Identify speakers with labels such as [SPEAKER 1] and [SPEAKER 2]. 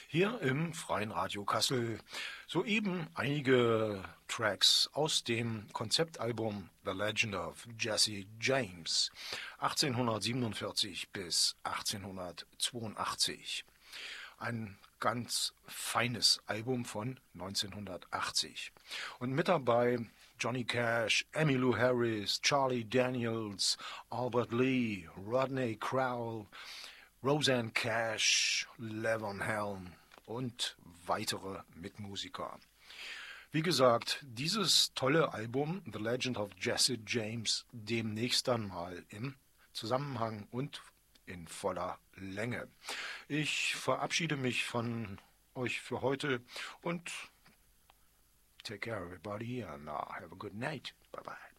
[SPEAKER 1] Hier im Freien Radio Kassel. Soeben einige Tracks aus dem Konzeptalbum The Legend of Jesse James 1847 bis 1882. Ein ganz feines Album von 1980. Und mit dabei Johnny Cash, Emmylou Harris, Charlie Daniels, Albert Lee, Rodney Crowell, Roseanne Cash, Levon Helm und weitere Mitmusiker. Wie gesagt, dieses tolle Album The Legend of Jesse James demnächst dann mal im Zusammenhang und in voller Länge. Ich verabschiede mich von euch für heute und take care everybody and have a good night. Bye bye.